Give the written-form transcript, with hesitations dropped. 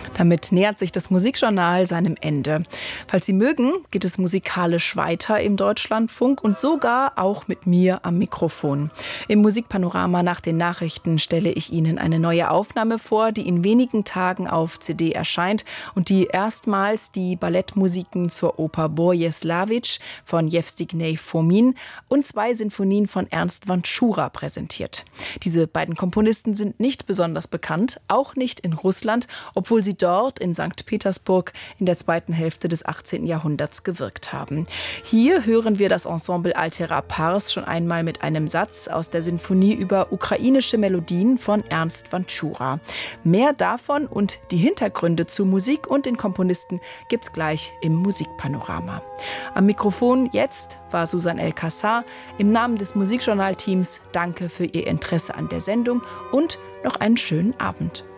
Damit nähert sich das Musikjournal seinem Ende. Falls Sie mögen, geht es musikalisch weiter im Deutschlandfunk und sogar auch mit mir am Mikrofon. Im Musikpanorama nach den Nachrichten stelle ich Ihnen eine neue Aufnahme vor, die in wenigen Tagen auf CD erscheint und die erstmals die Ballettmusiken zur Oper Boris Slavic von Jevstinej Fomin und 2 Sinfonien von Ernst Vančura präsentiert. Diese beiden Komponisten sind nicht besonders bekannt, auch nicht in Russland, obwohl sie dort in St. Petersburg in der zweiten Hälfte des 18. Jahrhunderts gewirkt haben. Hier hören wir das Ensemble Altera Pars schon einmal mit einem Satz aus der Sinfonie über ukrainische Melodien von Ernst Vančura. Mehr davon und die Hintergründe zur Musik und den Komponisten gibt's gleich im Musikpanorama. Am Mikrofon jetzt war Susan El-Kassar. Im Namen des Musikjournalteams danke für Ihr Interesse an der Sendung und noch einen schönen Abend.